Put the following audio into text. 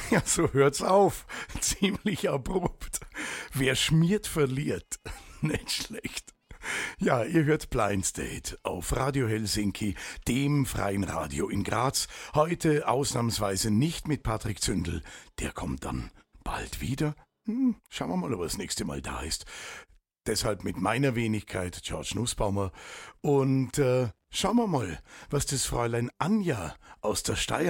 Ja, so hört's auf. Ziemlich abrupt. Wer schmiert, verliert. Nicht schlecht. Ja, ihr hört Blind Date auf Radio Helsinki, dem freien Radio in Graz. Heute ausnahmsweise nicht mit Patrick Zündel. Der kommt dann bald wieder. Schauen wir mal, ob er das nächste Mal da ist. Deshalb mit meiner Wenigkeit, George Nussbaumer. Und schauen wir mal, was das Fräulein Anja aus der Steiermark